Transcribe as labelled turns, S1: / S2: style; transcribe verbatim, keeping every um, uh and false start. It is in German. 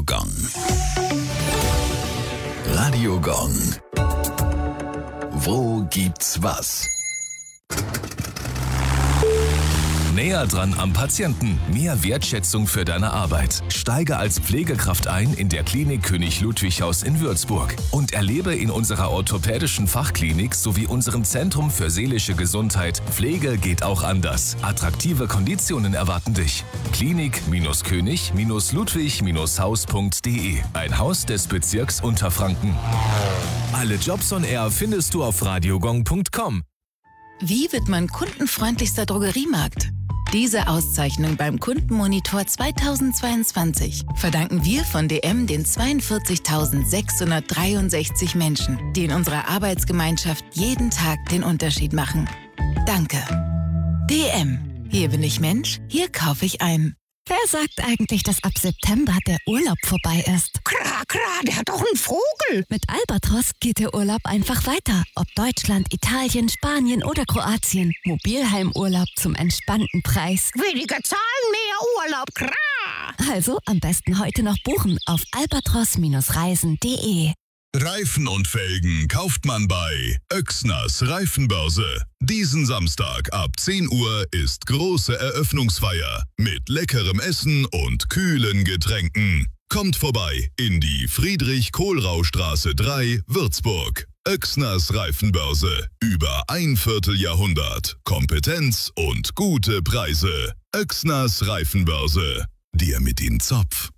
S1: Gong. Radio Gong. Wo gibt's was?
S2: Näher dran am Patienten. Mehr Wertschätzung für deine Arbeit. Steige als Pflegekraft ein in der Klinik König Ludwig Haus in Würzburg und erlebe in unserer orthopädischen Fachklinik sowie unserem Zentrum für seelische Gesundheit Pflege geht auch anders. Attraktive Konditionen erwarten dich. Klinik-König Ludwig Haus punkt de. Ein Haus des Bezirks Unterfranken. Alle Jobs on Air findest du auf radiogong punkt com.
S3: Wie wird man kundenfreundlichster Drogeriemarkt? Diese Auszeichnung beim Kundenmonitor zweitausendzweiundzwanzig verdanken wir von D M den zweiundvierzigtausendsechshundertdreiundsechzig Menschen, die in unserer Arbeitsgemeinschaft jeden Tag den Unterschied machen. Danke. D M. Hier bin ich Mensch, hier kaufe ich ein.
S4: Wer sagt eigentlich, dass ab September der Urlaub vorbei ist?
S5: Kra, kra, der hat doch einen Vogel.
S4: Mit Albatros geht der Urlaub einfach weiter. Ob Deutschland, Italien, Spanien oder Kroatien. Mobilheimurlaub zum entspannten Preis.
S5: Weniger Zahlen, mehr Urlaub, kra.
S4: Also am besten heute noch buchen auf albatros Reisen punkt de.
S6: Reifen und Felgen kauft man bei Oechsners Reifenbörse. Diesen Samstag ab zehn Uhr ist große Eröffnungsfeier mit leckerem Essen und kühlen Getränken. Kommt vorbei in die Friedrich-Kohlrau-Straße drei, Würzburg. Oechsners Reifenbörse. Über ein Vierteljahrhundert. Kompetenz und gute Preise. Oechsners Reifenbörse. Dir mit den Zopf.